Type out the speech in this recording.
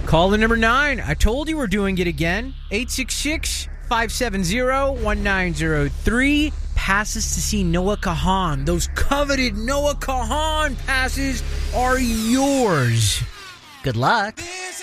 Caller number 9. I told you we're doing it again. 866-570-1903. Passes to see Noah Kahan. Those coveted Noah Kahan passes are yours. Good luck.